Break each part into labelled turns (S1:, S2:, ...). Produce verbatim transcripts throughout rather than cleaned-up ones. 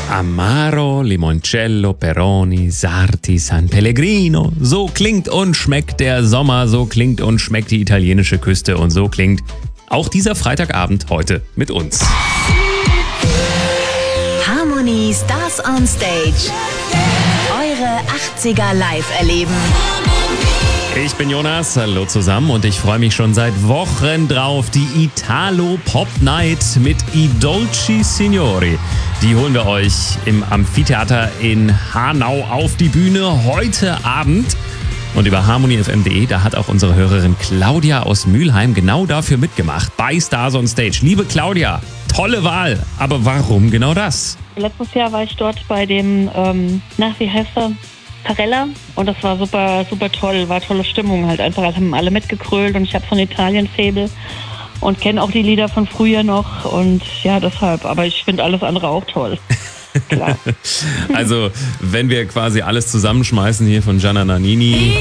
S1: Amaro, Limoncello, Peroni, Sarti, San Pellegrino. So klingt und schmeckt der Sommer, so klingt und schmeckt die italienische Küste und so klingt auch dieser Freitagabend heute mit uns.
S2: Harmony Stars on Stage. Eure achtziger live erleben.
S1: Ich bin Jonas, hallo zusammen und ich freue mich schon seit Wochen drauf. Die Italo Pop Night mit I Dolci Signori. Die holen wir euch im Amphitheater in Hanau auf die Bühne heute Abend. Und über harmony f m punkt d e, da hat auch unsere Hörerin Claudia aus Mülheim genau dafür mitgemacht. Bei Stars on Stage. Liebe Claudia, tolle Wahl. Aber warum genau das?
S3: Letztes Jahr war ich dort bei dem, ähm, nach wie heißt er? Parella, und das war super, super toll, war tolle Stimmung halt einfach, also haben alle mitgekrölt und ich habe so ein Italien-Faible und kenne auch die Lieder von früher noch und ja, deshalb, aber ich finde alles andere auch toll. Klar.
S1: Also, wenn wir quasi alles zusammenschmeißen hier von Gianna Nannini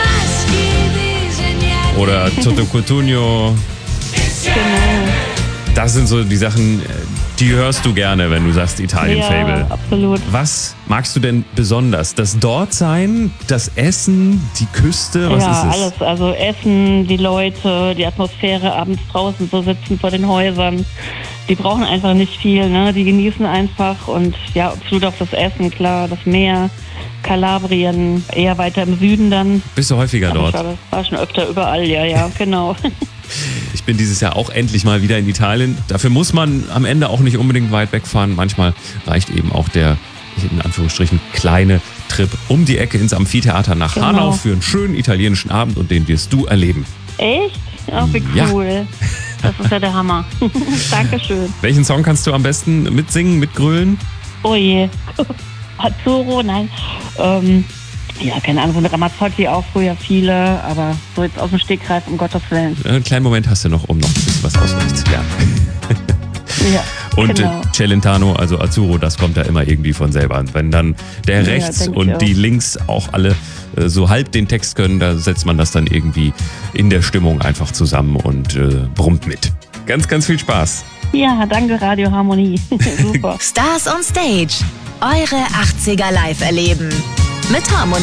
S1: oder Toto Cutugno,
S3: Genau.
S1: das sind so die Sachen, die hörst du gerne, wenn du sagst Italien-Fable.
S3: Ja, absolut.
S1: Was magst du denn besonders? Das Dortsein, das Essen, die Küste, was
S3: ja,
S1: ist es?
S3: alles, also Essen, die Leute, die Atmosphäre, abends draußen so sitzen vor den Häusern. Die brauchen einfach nicht viel, ne? Die genießen einfach und ja, absolut auch das Essen, klar, das Meer, Kalabrien, eher weiter im Süden dann.
S1: Bist du häufiger
S3: Aber
S1: dort?
S3: Ich war, war schon öfter überall, ja, ja, genau.
S1: Ich bin dieses Jahr auch endlich mal wieder in Italien. Dafür muss man am Ende auch nicht unbedingt weit wegfahren. Manchmal reicht eben auch der, in Anführungsstrichen, kleine Trip um die Ecke ins Amphitheater nach
S3: Genau.
S1: Hanau für einen schönen italienischen Abend und den wirst du erleben.
S3: Echt? Oh, wie
S1: Ja.
S3: cool. Das ist ja der Hammer. Dankeschön.
S1: Welchen Song kannst du am besten mitsingen, mitgrölen?
S3: Oh je. Azzurro, nein. Ähm, ja, keine Ahnung, von Ramazzotti auch früher viele, aber so jetzt aus dem Stegreif, um Gottes Willen.
S1: Einen kleinen Moment hast du noch, um noch ein bisschen was auswendig zu lernen.
S3: Ja,
S1: Und
S3: genau.
S1: äh, Celentano, also Azzurro, das kommt da immer irgendwie von selber. Und wenn dann der
S3: Ja,
S1: rechts
S3: denk ich
S1: und
S3: auch.
S1: die links auch alle äh, so halb den Text können, da setzt man das dann irgendwie in der Stimmung einfach zusammen und äh, brummt mit. Ganz, ganz viel Spaß.
S3: Ja, danke Radio Harmonie. Super.
S2: Stars on Stage. Eure achtziger live erleben. Mit Harmony.